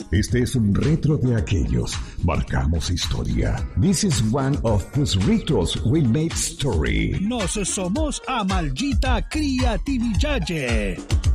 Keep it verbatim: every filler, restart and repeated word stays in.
Este es un retro de aquellos. Marcamos historia. This is one of those retros we made story. Nos somos a maldita creatividade.